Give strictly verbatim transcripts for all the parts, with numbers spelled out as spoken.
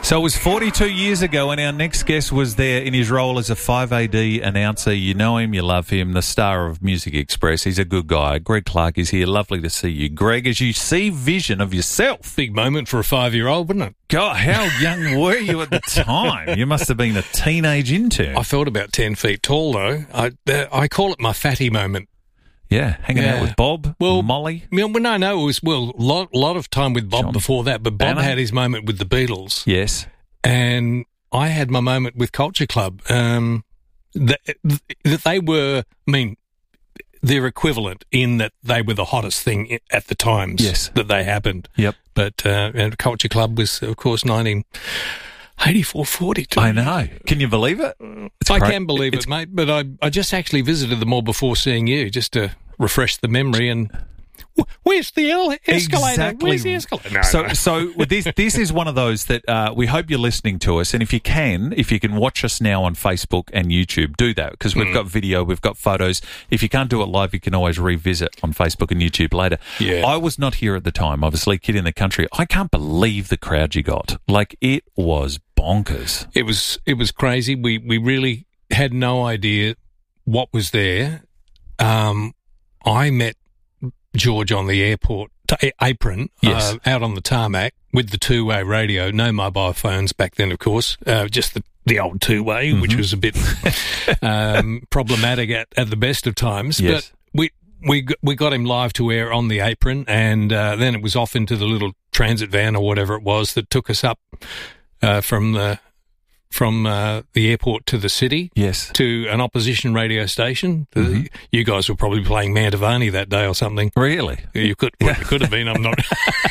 So it was forty-two years ago, and our next guest was there in his role as a five A D announcer. You know him, you love him, the star of Music Express. He's a good guy. Greg Clark is here. Lovely to see you, Greg, as you see vision of yourself. Big moment for a five-year-old, wasn't it? God, how young were you at the time? You must have been a teenage intern. I felt about ten feet tall, though. I, uh, I call it my fatty moment. Yeah, hanging Yeah. out with Bob, Well, Molly. Well, no, no, it was, well, a lot, lot of time with Bob John before that, but Bob Banner. had his moment with the Beatles. Yes. And I had my moment with Culture Club. Um, that, that they were, I mean, they're equivalent in that they were the hottest thing at the times Yes. that they happened. Yep. But uh, and Culture Club was, of course, nineteen eighty-four forty-two. I know. Can you believe it? It's I cra- can believe it's- it, mate. But I, I just actually visited them all before seeing you, just to refresh the memory. And wh- where's the el- escalator? Exactly. Where's the escalator? No, So, no. so with this this is one of those that uh, we hope you're listening to us, and if you can, if you can watch us now on Facebook and YouTube, do that because we've Mm. got video, we've got photos. If you can't do it live, you can always revisit on Facebook and YouTube later. Yeah. I was not here at the time, obviously, kid in the country. I can't believe the crowd you got. Like, it was bonkers. It was it was crazy. We we really had no idea what was there. Um, I met George on the airport t- apron, Yes. uh, out on the tarmac with the two-way radio. No mobile phones back then, of course. Uh, just the the old two-way, which was a bit um, problematic at, at the best of times. Yes. But we we g- we got him live to air on the apron, and uh, then it was off into the little transit van or whatever it was that took us up uh, from the from uh, the airport to the city. Yes. To an opposition radio station. The- you guys were probably playing Mantovani that day or something. Really? You could well, it could have been. I'm not.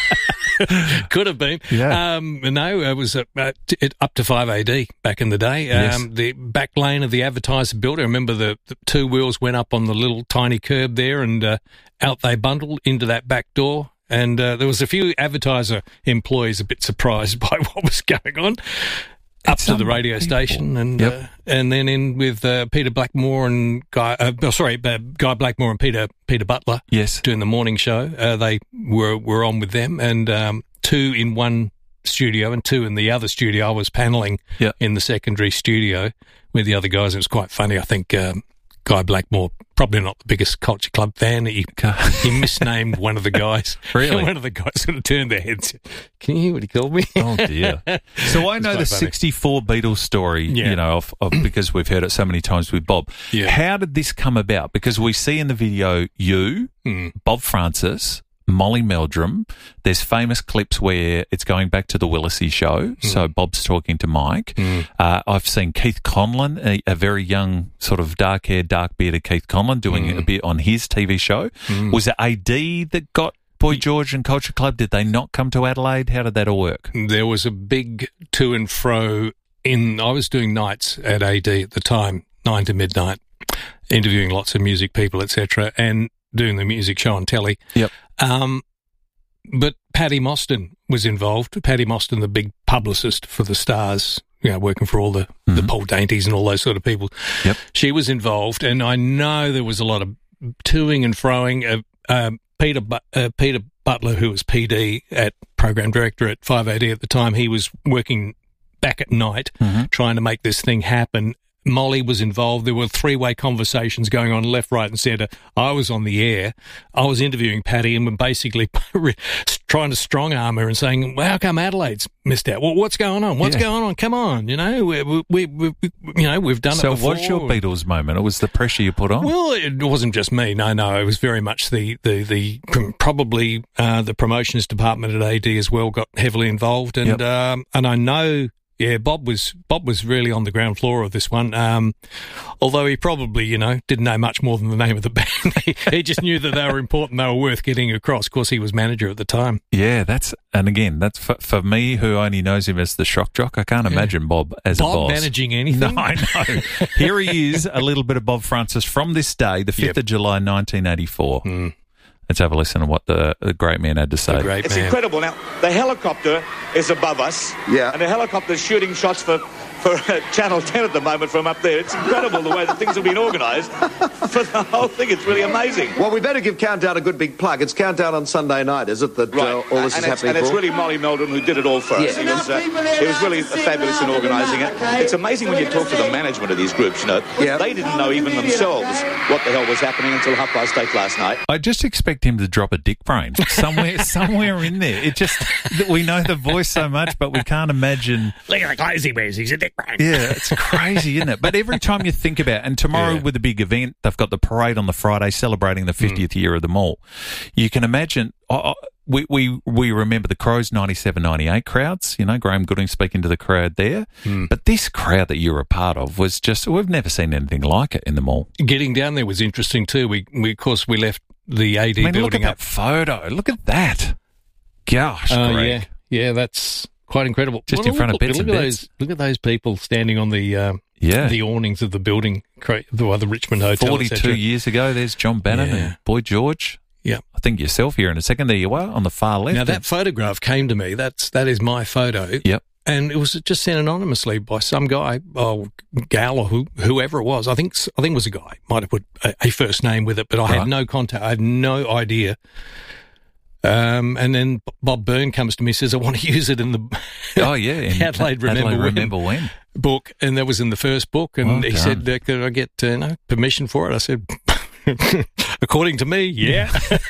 Could have been. Yeah. Um, no, it was uh, uh, t- it, up to five A D back in the day. Um, Yes. The back lane of the advertiser building. I remember the, the two wheels went up on the little tiny curb there, and uh, out they bundled into that back door. And uh, there was a few advertiser employees a bit surprised by what was going on. Up It's to the radio unbelievable. station, and Yep. uh, and then in with uh, Peter Blackmore and Guy. Uh, oh, sorry, uh, Guy Blackmore and Peter Peter Butler Yes. doing the morning show. Uh, they were were on with them, and um, two in one studio and two in the other studio. I was paneling Yeah. in the secondary studio with the other guys. It was quite funny. I think um, Guy Blackmore, probably not the biggest Culture Club fan. He he misnamed one of the guys. Really? One of the guys sort of turned their heads. Can you hear what he called me? Oh dear! So I know the quite funny. sixty-four Beatles story, Yeah. you know, of, of, because we've heard it so many times with Bob. Yeah. How did this come about? Because we see in the video you, Hmm. Bob Francis, Molly Meldrum. There's famous clips where it's going back to the Willisey show. Hmm. So Bob's talking to Mike. Uh, I've seen Keith Conlon, a, a very young, sort of dark-haired, dark-bearded Keith Conlon, doing Hmm. a bit on his T V show. Was it A D that got Boy George and Culture Club? Did they not come to Adelaide? How did that all work? There was a big to and fro in, I was doing nights at A D at the time, nine to midnight, interviewing lots of music people, et cetera, and doing the music show on telly. Yep. Um, but Paddy Mostyn was involved. Paddy Mostyn, the big publicist for the Stars, you know, working for all the, the Paul Dainties and all those sort of people. Yep. She was involved, and I know there was a lot of toing and froing. Uh, um, Peter Bu- uh, Peter Butler, who was P D at program director at five A D at the time, he was working back at night trying to make this thing happen. Molly was involved. There were three-way conversations going on left, right and centre. I was on the air. I was interviewing Paddy and basically trying to strong-arm her and saying, well, how come Adelaide's missed out? Well, what's going on? What's Yeah. going on? Come on. You know, we, we, we, we you know, we've done So it before. what's your Beatles moment? It was the pressure you put on? Well, it wasn't just me. No, no. It was very much the, the, the probably uh, the promotions department at A D as well got heavily involved. And Yep. um, and I know, yeah, Bob was Bob was really on the ground floor of this one. Um, although he probably, you know, didn't know much more than the name of the band. he, he just knew that they were important. They were worth getting across. Of course, he was manager at the time. Yeah, that's, and again, that's for, for me who only knows him as the shock jock. I can't imagine Bob as Bob a boss. managing anything? No, I know. Here he is, a little bit of Bob Francis from this day, the fifth Yep. of July, nineteen eighty-four. Mm. Let's have a listen to what the, the great man had to say. The great It's man. incredible. Now, the helicopter is above us. Yeah. And the helicopter is shooting shots for for uh, Channel ten at the moment from up there. It's incredible the way that things have been organised for the whole thing. It's really amazing. Well, we better give Countdown a good big plug. It's Countdown on Sunday night, is it, that right. uh, all this and is it's, happening And for? it's really Molly Meldon who did it all for us. Yeah. It was, uh, it was really fabulous in organising it. It's amazing when you talk to the management of these groups, you know. Yeah. They didn't know even themselves what the hell was happening until half past eight last night. I just expect him to drop a dick brain somewhere, somewhere in there. It just, we know the voice so much, but we can't imagine. Look at the clothes he wears. He's a dick brain. Yeah, it's crazy, isn't it? But every time you think about it, and tomorrow Yeah. with the big event, they've got the parade on the Friday celebrating the fiftieth mm. year of the mall. You can imagine, oh, we, we, we remember the Crows ninety-seven ninety-eight crowds, you know, Graham Gooding speaking to the crowd there. Mm. But this crowd that you're a part of was just, we've never seen anything like it in the mall. Getting down there was interesting too. We, we of course, we left the A D I mean, building look at up. that photo. Look at that. Gosh, Oh, Greg. yeah. Yeah, that's quite incredible. Just Well, in front look, of bits look and at bits. those. Look at those people standing on the um, Yeah. the awnings of the building, cra- the other Richmond Hotel. et forty-two cetera. years ago, there's John Bannon Yeah. and Boy George. Yeah. I think yourself here in a second. There you are on the far left. Now that photograph came to me. That's that is my photo. Yep. And it was just sent anonymously by some guy, or gal, or who, whoever it was. I think I think it was a guy. Might have put a, a first name with it, but I Right. had no contact. I had no idea. Um, and then Bob Byrne comes to me and says, I want to use it in the Oh, yeah. in Adelaide Remember Adelaide When. Remember When. book, and that was in the first book. And Well he done. said, uh, could I get uh, no, permission for it? I said, according to me, yeah.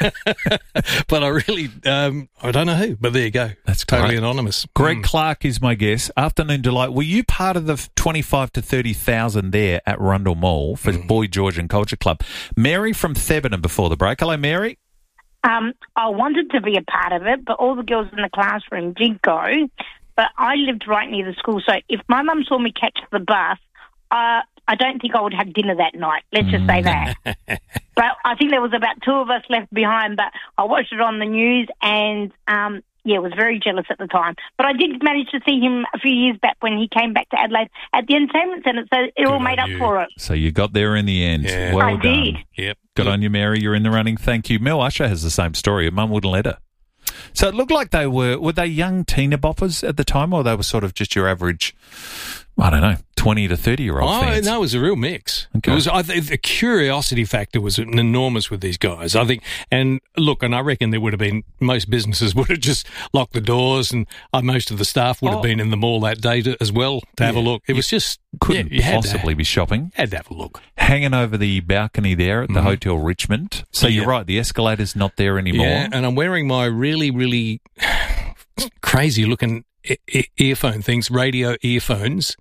But I really, um, I don't know who, but there you go. That's totally great. anonymous. Greg Mm. Clark is my guest. Afternoon Delight. Were you part of the twenty-five to thirty thousand there at Rundle Mall for Mm. Boy George and Culture Club? Mary from Thebarton before the break. Hello, Mary. Um, I wanted to be a part of it, but all the girls in the classroom did go. But I lived right near the school, so if my mum saw me catch the bus, uh, I don't think I would have dinner that night. Let's just say that. But I think there was about two of us left behind, but I watched it on the news and, um, yeah, was very jealous at the time. But I did manage to see him a few years back when he came back to Adelaide at the Entertainment Centre, so it all on made up you. for it. So you got there in the end. Yeah. Well I done. did. Yep. Good on you, Mary. You're in the running. Thank you. Mel Usher has the same story. Her mum wouldn't let her. So it looked like they were, were they young teen boppers at the time, or they were sort of just your average, I don't know, twenty to thirty year old Oh, fans? no, it was a real mix. Okay. It was. I think the curiosity factor was enormous with these guys. I think, and look, and I reckon there would have been most businesses would have just locked the doors, and uh, most of the staff would have Oh. been in the mall that day to, as well to have a look. It was just Couldn't yeah, you had possibly to, be shopping. had to have a look. Hanging over the balcony there at the Mhm. Hotel Richmond. So Yeah. you're right, the escalator's not there anymore. Yeah, and I'm wearing my really, really crazy looking e- e- earphone things, radio earphones,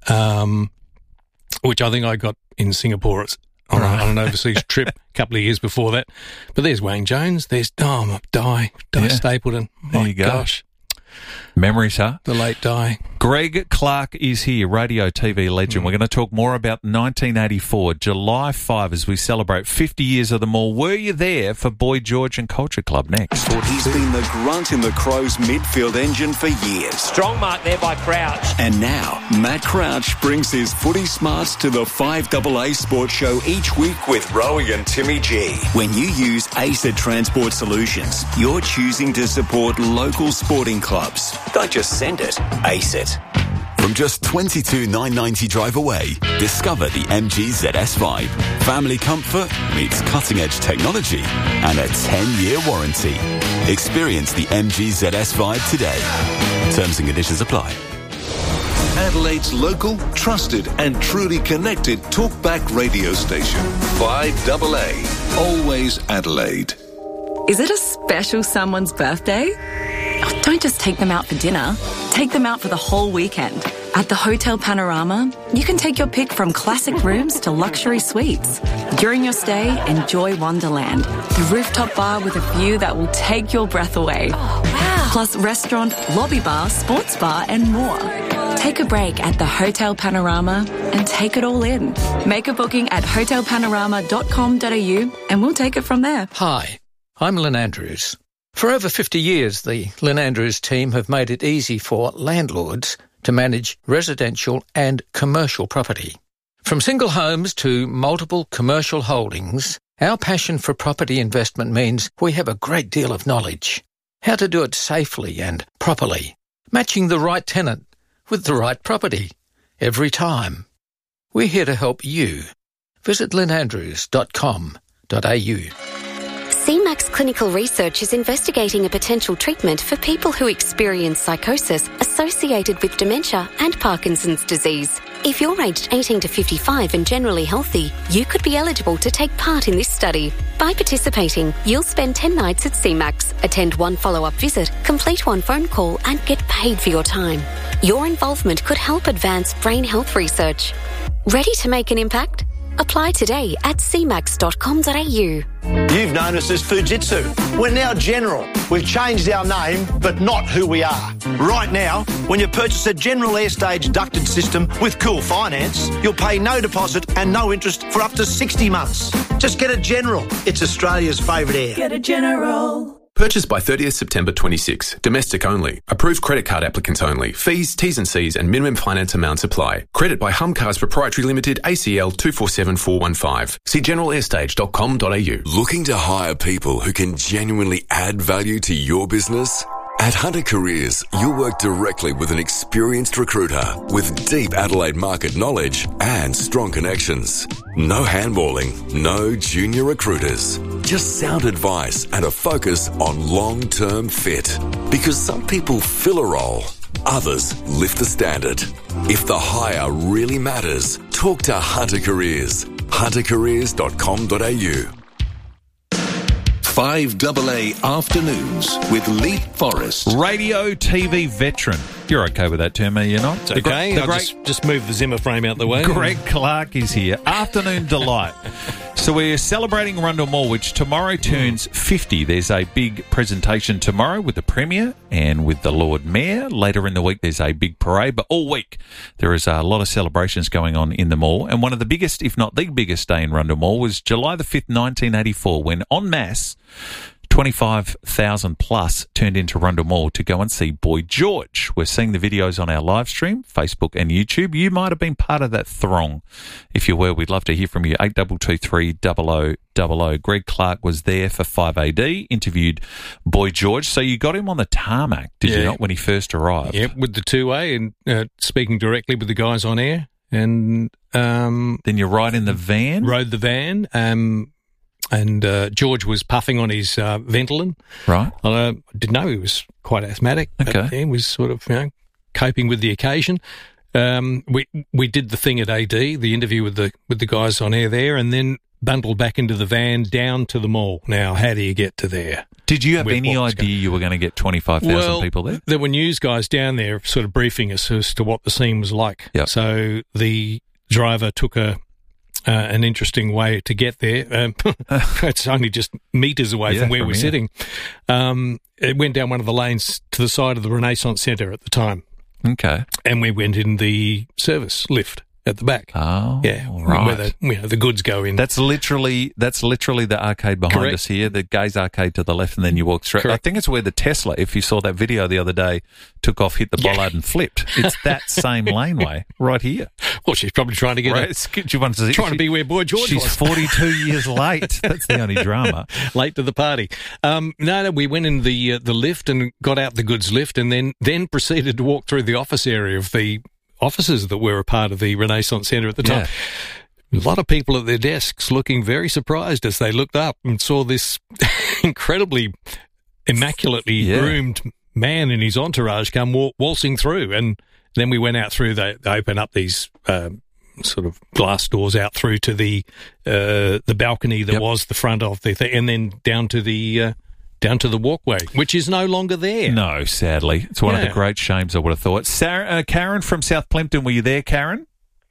um, which I think I got in Singapore on, a, on an overseas trip a couple of years before that. But there's Wayne Jones. There's oh, my Di, Di Yeah. Stapleton. There My you go. gosh, Memories, huh? the late Di. Greg Clark is here, radio T V legend. Mm. We're going to talk more about nineteen eighty-four, July fifth, as we celebrate fifty years of the mall. Were you there for Boy George and Culture Club next? He's been the grunt in the Crows midfield engine for years. Strong mark there by Crouch. And now, Matt Crouch brings his footy smarts to the five A A Sports Show each week with Rowie and Timmy G. When you use A C E T Transport Solutions, you're choosing to support local sporting clubs. Don't just send it, A C E T. From just twenty-two thousand nine hundred ninety drive away, discover the M G Z S Vibe. Family comfort meets cutting-edge technology and a ten-year warranty. Experience the M G Z S Vibe today. Terms and conditions apply. Adelaide's local, trusted and truly connected talkback radio station. five A A. Always Adelaide. Is it a special someone's birthday? Oh, don't just take them out for dinner. Take them out for the whole weekend. At the Hotel Panorama, you can take your pick from classic rooms to luxury suites. During your stay, enjoy Wonderland, the rooftop bar with a view that will take your breath away. Oh, wow. Plus restaurant, lobby bar, sports bar and more. Take a break at the Hotel Panorama and take it all in. Make a booking at hotel panorama dot com dot a u and we'll take it from there. Hi, I'm Lynn Andrews. For over fifty years, the Lynn Andrews team have made it easy for landlords to manage residential and commercial property. From single homes to multiple commercial holdings, our passion for property investment means we have a great deal of knowledge. How to do it safely and properly, matching the right tenant with the right property. every time. We're here to help you. Visit lynn andrews dot com dot a u. C MAX Clinical Research is investigating a potential treatment for people who experience psychosis associated with dementia and Parkinson's disease. If you're aged eighteen to fifty-five and generally healthy, you could be eligible to take part in this study. By participating, you'll spend ten nights at C MAX, attend one follow-up visit, complete one phone call and get paid for your time. Your involvement could help advance brain health research. Ready to make an impact? Apply today at c max dot com dot a u. You've known us as Fujitsu. We're now General. We've changed our name, but not who we are. Right now, when you purchase a General Airstage ducted system with Cool Finance, you'll pay no deposit and no interest for up to sixty months. Just get a General. It's Australia's favourite air. Get a General. Purchased by thirtieth September twenty-six. Domestic only. Approved credit card applicants only. Fees, T's and C's and minimum finance amounts apply. Credit by Hum Cars Proprietary Limited, A C L two four seven four one five. See general airstage dot com dot a u. Looking to hire people who can genuinely add value to your business? At Hunter Careers, you'll work directly with an experienced recruiter with deep Adelaide market knowledge and strong connections. No handballing, no junior recruiters. Just sound advice and a focus on long-term fit. Because some people fill a role, others lift the standard. If the hire really matters, talk to Hunter Careers. hunter careers dot com dot a u. five double A Afternoons with Leap Forrest. Radio T V veteran. You're okay with that term, are you not? It's okay. The I'll great, just, just move the Zimmer frame out the way. Greg Clark is here. Afternoon Delight. So we're celebrating Rundle Mall, which tomorrow turns fifty. There's a big presentation tomorrow with the Premier and with the Lord Mayor. Later in the week, there's a big parade. But all week, there is a lot of celebrations going on in the mall. And one of the biggest, if not the biggest day in Rundle Mall was July the fifth, nineteen eighty-four, when en masse, twenty-five thousand plus turned into Rundle Mall to go and see Boy George. We're seeing the videos on our live stream, Facebook and YouTube. You might have been part of that throng. If you were, we'd love to hear from you. eight two two three, double oh double oh. Greg Clark was there for five A D, interviewed Boy George. So you got him on the tarmac, did yeah. you not, when he first arrived? Yep, with the two A and uh, speaking directly with the guys on air. And um, then you ride in the van? Rode the van. Um And uh, George was puffing on his uh, Ventolin. Right. I uh, didn't know he was quite asthmatic. Okay. But he was sort of, you know, coping with the occasion. Um, we we did the thing at A D, the interview with the with the guys on air there, and then bundled back into the van down to the mall. Now, how do you get to there? Did you have any idea you were going to get twenty-five thousand well, people there? There were news guys down there sort of briefing us as to what the scene was like. Yep. So the driver took a Uh, an interesting way to get there. Um, it's only just metres away yeah, from where from we're here. sitting. Um, it went down one of the lanes to the side of the Renaissance Centre at the time. Okay. And we went in the service lift at the back. Oh, yeah, right. where the, you know, the goods go in. That's literally that's literally the arcade behind Correct. us here, the Gaze Arcade to the left, and then you walk straight. Correct. I think it's where the Tesla, if you saw that video the other day, took off, hit the Yeah. bollard and flipped. It's that same laneway right here. Well, she's probably trying to get Right, a, it's good. She wants to, trying she, to be where Boy George she's was. forty-two years late. That's the only drama. Late to the party. Um, no, no, we went in the uh, the lift and got out the goods lift, and then then proceeded to walk through the office area of the offices that were a part of the Renaissance Centre at the time. Yeah. A lot of people at their desks looking very surprised as they looked up and saw this incredibly immaculately Yeah. groomed man and his entourage come wal- waltzing through. And then we went out through, they, they open up these um, sort of glass doors out through to the uh, the balcony that Yep. was the front of the thing, and then down to the uh, down to the walkway, which is no longer there. No, sadly. It's one of Yeah. the great shames, I would have thought. Sarah, uh, Karen from South Plimpton, were you there, Karen?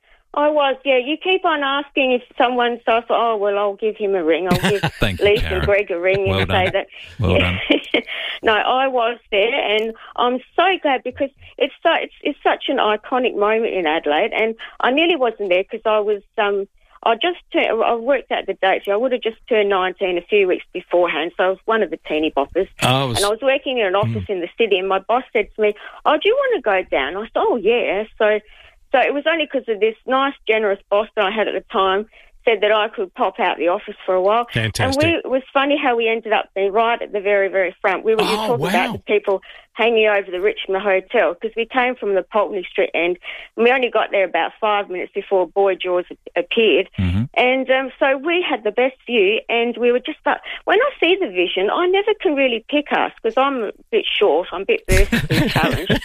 I was, yeah. You keep on asking if someone, so I thought, oh, well, I'll give him a ring. I'll give Thank you, Lisa Karen. and Greg a ring Well and done. say that. Well yeah. done. No, I was there, and I'm so glad because it's so, it's, it's such an iconic moment in Adelaide, and I nearly wasn't there because I was, um, I just turned, I worked out the dates. I would have just turned nineteen a few weeks beforehand, so I was one of the teeny boppers. Oh, was, and I was working in an office mm. in the city, and my boss said to me, oh, do you want to go down? I said, oh, yeah. So So it was only because of this nice, generous boss that I had at the time said that I could pop out the office for a while. Fantastic. And we, it was funny how we ended up being right at the very, very front. We were just Oh, talking wow. about the people hanging over the Richmond Hotel, because we came from the Pulteney Street end, and we only got there about five minutes before Boy Jaws appeared. Mm-hmm. And um, so we had the best view, and we were just like, when I see the vision, I never can really pick us, because I'm a bit short, I'm a bit vertically challenged, so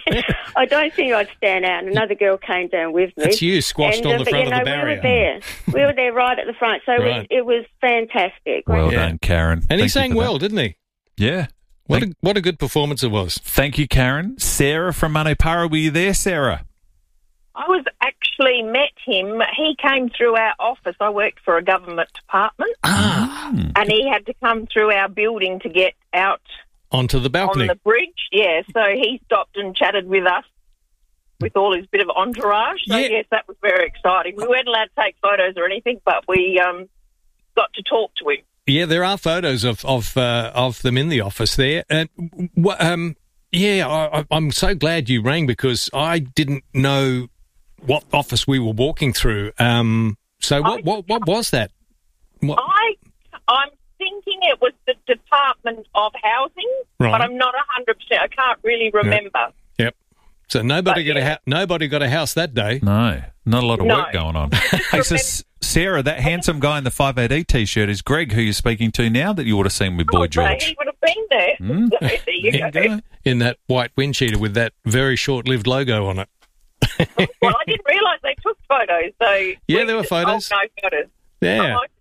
I don't think I'd stand out. And another girl came down with me. That's you, squashed and, on uh, the but, front you of know, the barrier. We were there. We were there right at the front, so Right. it, it was fantastic. Well Yeah. done, Karen. And Thank he you sang for well, that. didn't he? Yeah. What Thank, a, what a good performance it was. thank you, Karen. Sarah from Manopara, were you there, Sarah? I was actually met him. He came through our office. I worked for a government department. Ah. And he had to come through our building to get out Onto the balcony. on the bridge. Yeah, so he stopped and chatted with us with all his bit of entourage. So, Yeah. yes, that was very exciting. We weren't allowed to take photos or anything, but we um, got to talk to him. Yeah, there are photos of of uh, of them in the office there. And w- um, yeah, I, I- I'm so glad you rang, because I didn't know what office we were walking through. Um, so what what what was that? What? I, I'm thinking it was the Department of Housing, Right. but I'm not one hundred percent. I can't really remember. Yep. So nobody But, got a yeah. ha- nobody got a house that day. No, not a lot of No. work going on. Hey, so S- Sarah, that handsome guy in the five eight E T-shirt is Greg, who you're speaking to now that you would have seen with Boy So George. he would have been there. Mm. So there you There go. you go. In that white wind cheater with that very short-lived logo on it. Well, I didn't realise they took photos. So Yeah, we there were just- photos. Oh, no photos. Yeah. Oh,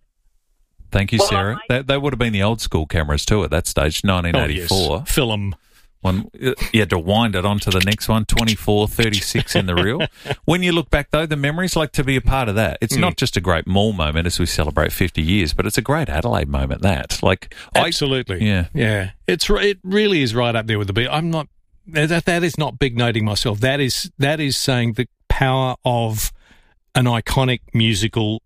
Thank you, Well, Sarah. I- That, that would have been the old school cameras too at that stage, nineteen eighty-four. Oh, yes. Film. One, you had to wind it onto the next one, twenty-four, thirty-six in the reel. When you look back, though, the memories, like to be a part of that. It's Mm. not just a great mall moment as we celebrate fifty years, but it's a great Adelaide moment, that. Like, Absolutely. I, yeah. Yeah. It's r- it really is right up there with the big. I'm not that that is not big noting myself. That is that is saying the power of an iconic musical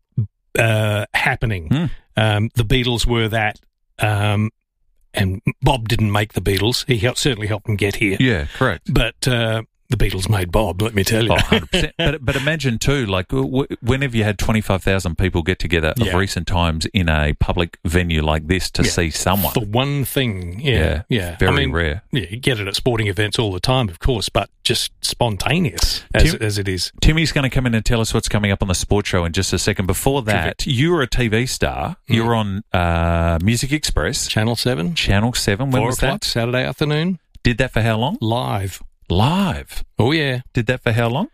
uh, happening. Mm. Um, the Beatles were that. Um, and Bob didn't make the Beatles. He helped, certainly helped them get here. Yeah, correct. But uh, the Beatles made Bob, let me tell you. Oh, one hundred percent. But, but imagine, too, like, w- whenever you had twenty-five thousand people get together Yeah. of recent times in a public venue like this to Yeah. see someone. For one thing, yeah, Yeah, yeah. very I mean, rare. Yeah, you get it at sporting events all the time, of course, but just spontaneous as, Tim- as it is. Timmy's going to come in and tell us what's coming up on the sports show in just a second. Before that, you were a T V star. You were on uh, Music Express. Channel seven. Channel seven. When Four was o'clock, that? Saturday afternoon. Did that for how long? Live. Live. Oh, yeah. Did that for how long?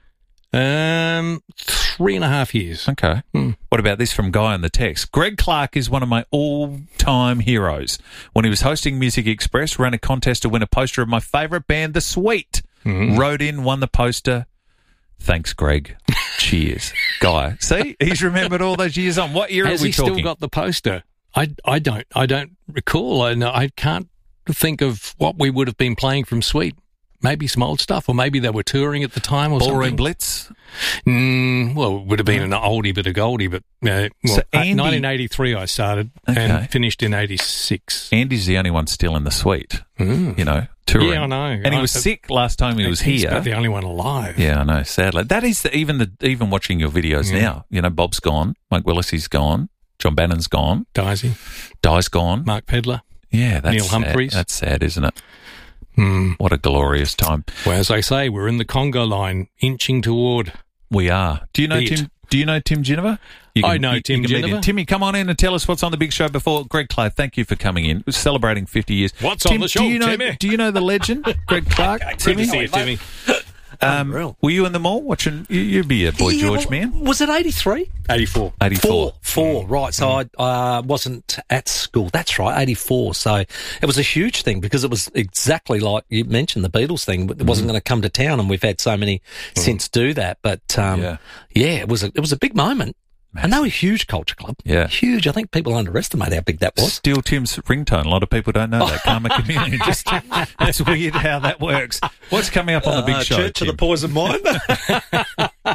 Um, three and a half years. Okay. Hmm. What about this from Guy on the text? Greg Clark is one of my all-time heroes. When he was hosting Music Express, ran a contest to win a poster of my favourite band, The Sweet. Mm. Wrote in, won the poster. Thanks, Greg. Cheers. Guy. See? He's remembered all those years on. What era Has are we he talking? still got the poster? I, I don't I don't recall. I know, I can't think of what we would have been playing from Sweet. Maybe some old stuff, or maybe they were touring at the time or Ballroom something. Blitz? Mm, well, it would have been an oldie but a goldie, but uh, well, So Andy- nineteen eighty-three I started Okay. and finished in eighty-six. Andy's the only one still in the Suite, Mm. you know, touring. Yeah, I know. And he was I- sick last time he was He's here. about the only one alive. Yeah, I know. Sadly, that is the, even the even watching your videos Yeah. now. You know, Bob's gone, Mike Willis gone, John Bannon's gone, Daisy, Di's gone, Mark Pedler. Yeah, that's Neil sad. Humphreys. That's sad, isn't it? Hmm. What a glorious time. Well, as I say, we're in the Congo line, inching toward. We are. Do you know It. Tim? Do you know Tim Geneva? You I know Tim can meet Geneva. him. Timmy, come on in and tell us what's on the big show before. Greg Clark, thank you for coming in. We're celebrating fifty years. What's Tim, on the show, do you know, Timmy? Do you know the legend, Greg Clark? Good Timmy? to see you, Timmy. Um, were you in the mall watching? You, you'd be a Boy Yeah, George well, man. Was it eighty-three? eighty-four. eighty-four. Four, right. So I uh, wasn't at school. That's right, eighty-four. So it was a huge thing because it was exactly like you mentioned, the Beatles thing. It wasn't going to come to town, and we've had so many since do that. But um, Yeah. yeah. it was a, it was a big moment. And they were a huge culture club. Yeah. Huge. I think people underestimate how big that was. Still Tim's ringtone. A lot of people don't know that. Karma Community. Just, it's weird how that works. What's coming up on the big Uh, show, Church of Tim? the Poison Mind.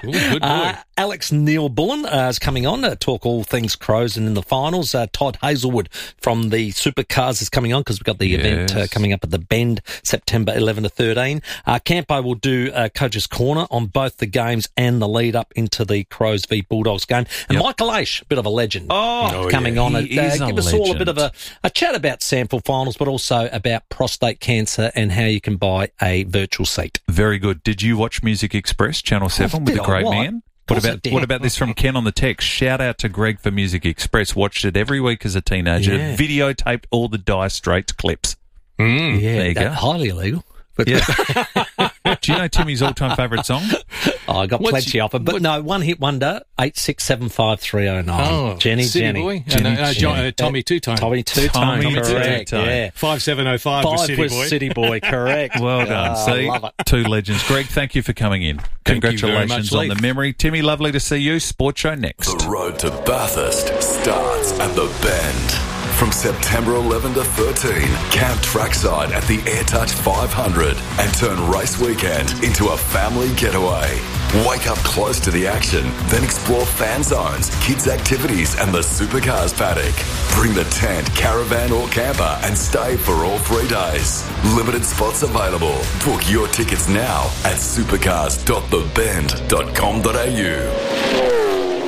Ooh, good boy. Uh, Alex Neil Bullen uh, is coming on to talk all things Crows and in the finals. Uh, Todd Hazelwood from the Supercars is coming on because we've got the Yes. event uh, coming up at the Bend, September eleventh to thirteen. Uh, Campo will do uh, Coach's Corner on both the games and the lead up into the Crows v Bulldogs game. And Yep. Michael Aish, a bit of a legend, Oh, coming yeah. on He and is uh, a give us all a legend. bit of a, a chat about Sample finals, but also about prostate cancer and how you can buy a virtual seat. Very good. Did you watch Music Express, Channel seven, with did the I? great What? man? What course I about did. what about this from Ken on the text? Shout out to Greg for Music Express. Watched it every week as a teenager. Yeah. Videotaped all the Dire Straits clips. Mm. Yeah, There you that- go. highly illegal. But Yeah. Do you know Timmy's all-time favourite song? Oh, I got What's- plenty of them, but no, one hit wonder, eight six seven five three oh nine. Oh, Jenny, City Jenny. Boy. Jenny, And, uh, John- Jenny. uh, Tommy Two-Tone. Tommy Two-Tone, Tommy correct, Two-Tone. yeah. five seven oh five was Five City was Boy. City Boy, correct. Well done. Oh, See, love it. two legends. Greg, thank you for coming in. Thank you very Congratulations much, on Lee. the memory. Timmy, lovely to see you. Sports Show next. The road to Bathurst starts at the Bend. From September eleventh to thirteenth, camp trackside at the AirTouch five hundred and turn race weekend into a family getaway. Wake up close to the action, then explore fan zones, kids' activities and the Supercars paddock. Bring the tent, caravan or camper and stay for all three days. Limited spots available. Book your tickets now at supercars dot the bend dot com dot a u.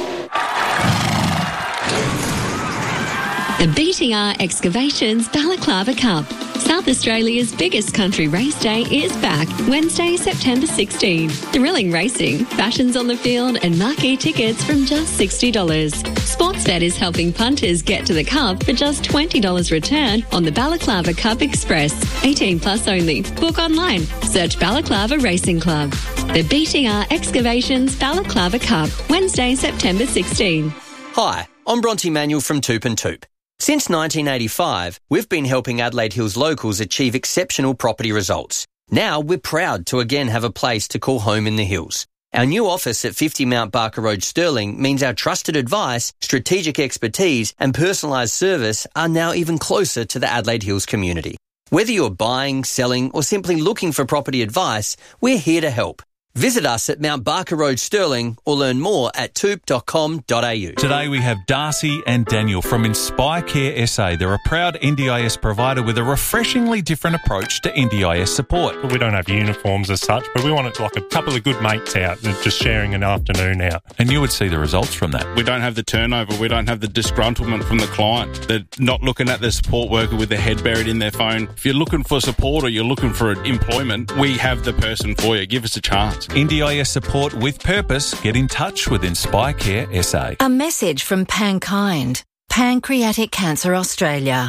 The B T R Excavations Balaclava Cup. South Australia's biggest country race day is back Wednesday, September sixteenth. Thrilling racing, fashions on the field and marquee tickets from just sixty dollars. Sportsbet is helping punters get to the Cup for just twenty dollars return on the Balaclava Cup Express. eighteen plus only. Book online. Search Balaclava Racing Club. The B T R Excavations Balaclava Cup, Wednesday, September sixteenth. Hi, I'm Bronte Manuel from Toop and Toop. Since nineteen eighty-five, we've been helping Adelaide Hills locals achieve exceptional property results. Now we're proud to again have a place to call home in the hills. Our new office at fifty Mount Barker Road, Stirling, means our trusted advice, strategic expertise and personalised service are now even closer to the Adelaide Hills community. Whether you're buying, selling or simply looking for property advice, we're here to help. Visit us at Mount Barker Road, Stirling, or learn more at toop dot com dot a u. Today we have Darcy and Daniel from Inspire Care S A. They're a proud N D I S provider with a refreshingly different approach to N D I S support. We don't have uniforms as such, but we want it like a couple of good mates out and just sharing an afternoon out. And you would see the results from that. We don't have the turnover. We don't have the disgruntlement from the client. They're not looking at the support worker with their head buried in their phone. If you're looking for support or you're looking for employment, we have the person for you. Give us a chance. N D I S support with purpose. Get in touch with Inspire Care S A. A message from Pankind, Pancreatic Cancer Australia.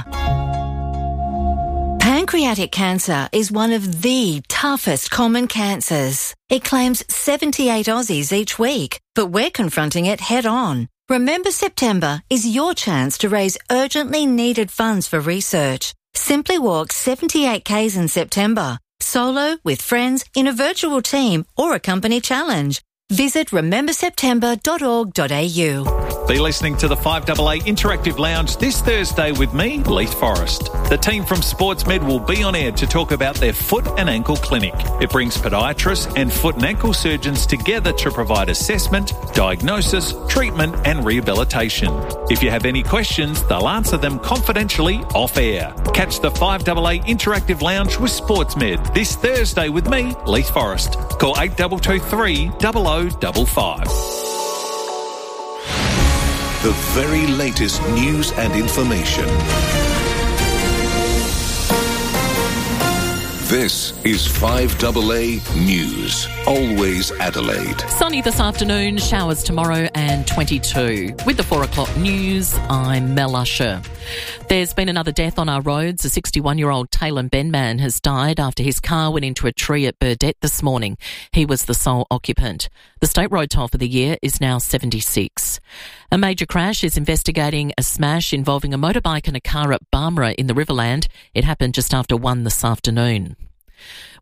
Pancreatic cancer is one of the toughest common cancers. It claims seventy-eight Aussies each week, but we're confronting it head on. Remember September is your chance to raise urgently needed funds for research. Simply walk seventy-eight kays in September. Solo, with friends, in a virtual team or a company challenge. Visit remember september dot org dot a u. Be listening to the five A A Interactive Lounge this Thursday with me, Leith Forrest. The team from SportsMed will be on air to talk about their foot and ankle clinic. It brings podiatrists and foot and ankle surgeons together to provide assessment, diagnosis, treatment and rehabilitation. If you have any questions, they'll answer them confidentially off air. Catch the five A A Interactive Lounge with SportsMed this Thursday with me, Leith Forrest. Call eight two two three, zero zero five five. The very latest news and information. This is five A A News. Always Adelaide. Sunny this afternoon, showers tomorrow and twenty-two. With the four o'clock news, I'm Mel Usher. There's been another death on our roads. A sixty-one-year-old Taylor Benman has died after his car went into a tree at Burdett this morning. He was the sole occupant. The state road toll for the year is now seventy-six. A major crash is investigating a smash involving a motorbike and a car at Barmera in the Riverland. It happened just after one this afternoon.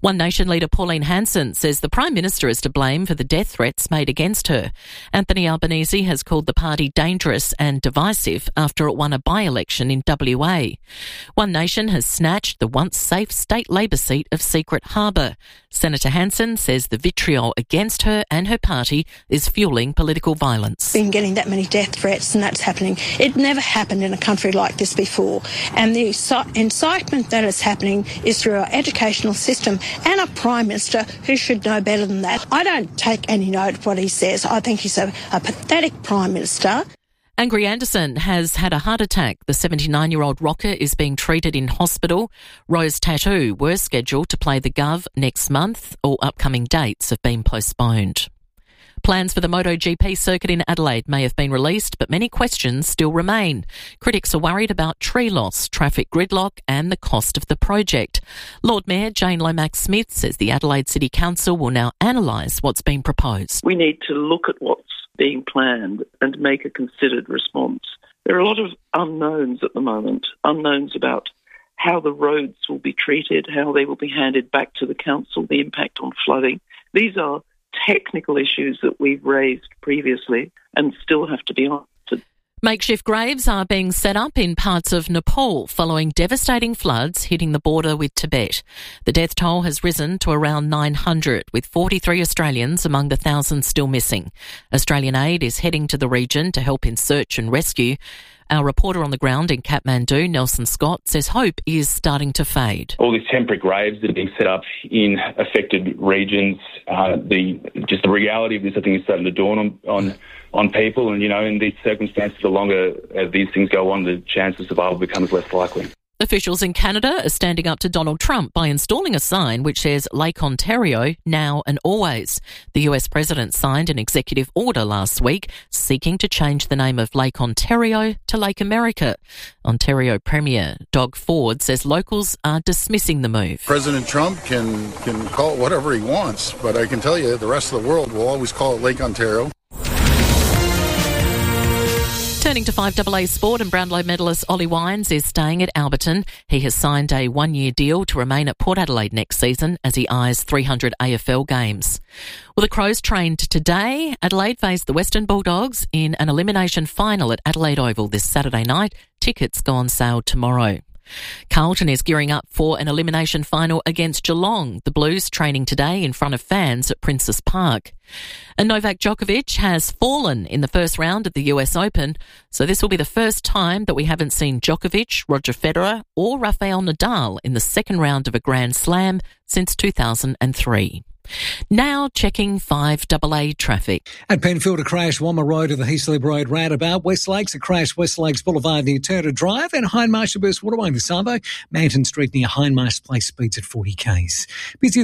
One Nation leader Pauline Hanson says the Prime Minister is to blame for the death threats made against her. Anthony Albanese has called the party dangerous and divisive after it won a by-election in W A. One Nation has snatched the once safe state Labor seat of Secret Harbour. Senator Hanson says the vitriol against her and her party is fuelling political violence. Been getting that many death threats and that's happening. It never happened in a country like this before. And the incitement that is happening is through our educational system and a Prime Minister who should know better than that. I don't take any note of what he says. I think he's a, a pathetic Prime Minister. Angry Anderson has had a heart attack. The seventy-nine-year-old rocker is being treated in hospital. Rose Tattoo were scheduled to play the Gov next month. All upcoming dates have been postponed. Plans for the MotoGP circuit in Adelaide may have been released, but many questions still remain. Critics are worried about tree loss, traffic gridlock and the cost of the project. Lord Mayor Jane Lomax-Smith says the Adelaide City Council will now analyse what's been proposed. We need to look at what's being planned and make a considered response. There are a lot of unknowns at the moment, unknowns about how the roads will be treated, how they will be handed back to the council, the impact on flooding. These are technical issues that we've raised previously and still have to be answered. Makeshift graves are being set up in parts of Nepal following devastating floods hitting the border with Tibet. The death toll has risen to around nine hundred, with forty-three Australians among the thousands still missing. Australian aid is heading to the region to help in search and rescue. Our reporter on the ground in Kathmandu, Nelson Scott, says hope is starting to fade. All these temporary graves that are being set up in affected regions, uh, the just the reality of this, I think, is starting to dawn on, on on people. And, you know, in these circumstances, the longer uh, these things go on, the chance of survival becomes less likely. Officials in Canada are standing up to Donald Trump by installing a sign which says Lake Ontario now and always. The U S president signed an executive order last week seeking to change the name of Lake Ontario to Lake America. Ontario Premier Doug Ford says locals are dismissing the move. President Trump can, can call it whatever he wants, but I can tell you the rest of the world will always call it Lake Ontario. Turning to five A A sport, and Brownlow medalist Ollie Wines is staying at Alberton. He has signed a one-year deal to remain at Port Adelaide next season as he eyes three hundred A F L games. Well, the Crows trained today. Adelaide faced the Western Bulldogs in an elimination final at Adelaide Oval this Saturday night. Tickets go on sale tomorrow. Carlton is gearing up for an elimination final against Geelong. The Blues training today in front of fans at Princes Park. And Novak Djokovic has fallen in the first round of the U S Open, so this will be the first time that we haven't seen Djokovic, Roger Federer or Rafael Nadal in the second round of a Grand Slam since two thousand three. Now checking five A A traffic. At Penfield, a crash, Wamma Road to the Heaslip Road roundabout. West Lakes, a crash, West Lakes Boulevard near Turner Drive. And Hindmarsh Burst Waterway, the Sabo. Manton Street near Hindmarsh Place speeds at forty k's. Busy